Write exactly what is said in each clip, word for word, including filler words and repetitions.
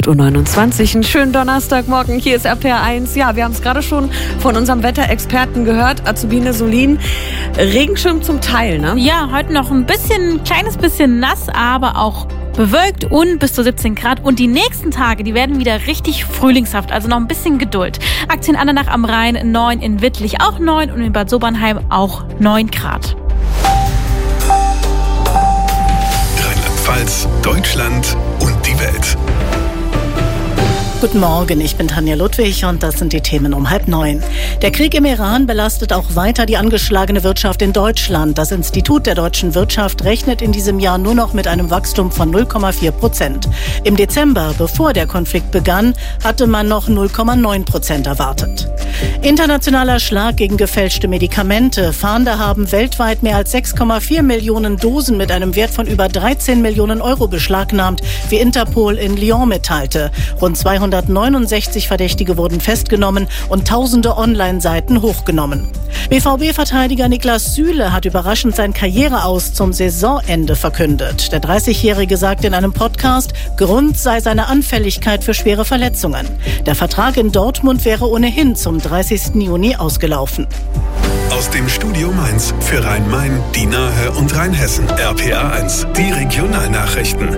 acht Uhr neunundzwanzig. Einen schönen Donnerstagmorgen. Hier ist R P R eins. Ja, wir haben es gerade schon von unserem Wetterexperten gehört, Azubine Solin. Regenschirm zum Teil, ne? Ja, heute noch ein bisschen, ein kleines bisschen nass, aber auch bewölkt und bis zu siebzehn Grad. Und die nächsten Tage, die werden wieder richtig frühlingshaft, also noch ein bisschen Geduld. Aktien Andernach am Rhein neun, in Wittlich auch neun und in Bad Sobernheim auch neun Grad. Rheinland-Pfalz, Deutschland und die Welt. Guten Morgen, ich bin Tanja Ludwig und das sind die Themen um halb neun. Der Krieg im Iran belastet auch weiter die angeschlagene Wirtschaft in Deutschland. Das Institut der deutschen Wirtschaft rechnet in diesem Jahr nur noch mit einem Wachstum von null Komma vier Prozent. Im Dezember, bevor der Konflikt begann, hatte man noch null Komma neun Prozent erwartet. Internationaler Schlag gegen gefälschte Medikamente. Fahnder haben weltweit mehr als sechs Komma vier Millionen Dosen mit einem Wert von über dreizehn Millionen Euro beschlagnahmt, wie Interpol in Lyon mitteilte. Rund zweihundertneunundsechzig Verdächtige wurden festgenommen und tausende Online-Seiten hochgenommen. B V B-Verteidiger Niklas Süle hat überraschend sein Karriereaus zum Saisonende verkündet. Der dreißigjährige sagt in einem Podcast, Grund sei seine Anfälligkeit für schwere Verletzungen. Der Vertrag in Dortmund wäre ohnehin zum dreißigsten Juni ausgelaufen. Aus dem Studio Mainz für Rhein-Main, die Nahe und Rheinhessen. R P R eins, die Regionalnachrichten.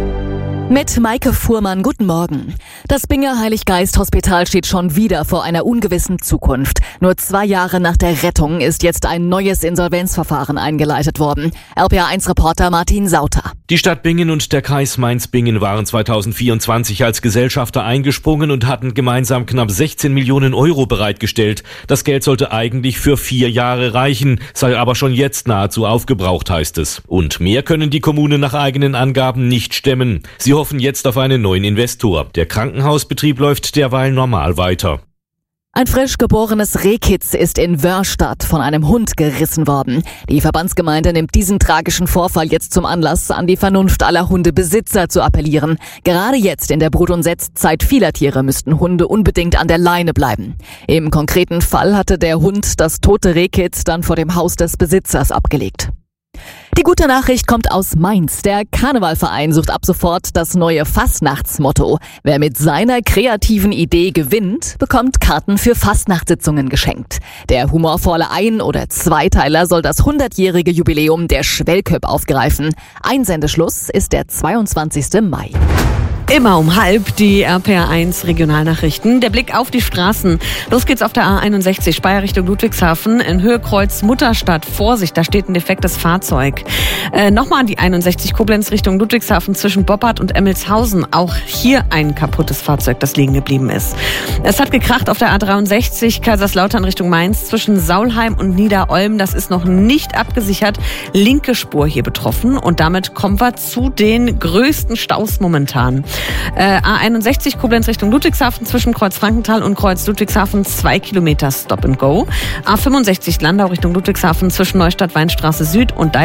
Mit Maike Fuhrmann, guten Morgen. Das Binger Heiliggeist-Hospital steht schon wieder vor einer ungewissen Zukunft. Nur zwei Jahre nach der Rettung ist jetzt ein neues Insolvenzverfahren eingeleitet worden. R P R eins Reporter Martin Sauter. Die Stadt Bingen und der Kreis Mainz-Bingen waren zweitausendvierundzwanzig als Gesellschafter eingesprungen und hatten gemeinsam knapp sechzehn Millionen Euro bereitgestellt. Das Geld sollte eigentlich für vier Jahre reichen, sei aber schon jetzt nahezu aufgebraucht, heißt es. Und mehr können die Kommunen nach eigenen Angaben nicht stemmen. Sie hoffen jetzt auf einen neuen Investor. Der Krankenhausbetrieb läuft derweil normal weiter. Ein frisch geborenes Rehkitz ist in Wörstadt von einem Hund gerissen worden. Die Verbandsgemeinde nimmt diesen tragischen Vorfall jetzt zum Anlass, an die Vernunft aller Hundebesitzer zu appellieren. Gerade jetzt in der Brut- und Setzzeit vieler Tiere müssten Hunde unbedingt an der Leine bleiben. Im konkreten Fall hatte der Hund das tote Rehkitz dann vor dem Haus des Besitzers abgelegt. Die gute Nachricht kommt aus Mainz. Der Karnevalverein sucht ab sofort das neue Fastnachtsmotto. Wer mit seiner kreativen Idee gewinnt, bekommt Karten für Fastnachtssitzungen geschenkt. Der humorvolle Ein- oder Zweiteiler soll das hundertjährige Jubiläum der Schwellköp aufgreifen. Einsendeschluss ist der zweiundzwanzigsten Mai. Immer um halb die R P R eins Regionalnachrichten. Der Blick auf die Straßen. Los geht's auf der A einundsechzig, Speyer Richtung Ludwigshafen. In Höhe Kreuz Mutterstadt. Vorsicht, da steht ein defektes Fahrzeug. Äh, Nochmal an die einundsechzig, Koblenz Richtung Ludwigshafen zwischen Boppard und Emmelshausen. Auch hier ein kaputtes Fahrzeug, das liegen geblieben ist. Es hat gekracht auf der A dreiundsechzig, Kaiserslautern Richtung Mainz zwischen Saulheim und Niederolm. Das ist noch nicht abgesichert. Linke Spur hier betroffen. Und damit kommen wir zu den größten Staus momentan. Äh, A einundsechzig Koblenz Richtung Ludwigshafen zwischen Kreuz Frankenthal und Kreuz Ludwigshafen zwei Kilometer Stop and Go. A fünfundsechzig Landau Richtung Ludwigshafen zwischen Neustadt Weinstraße Süd und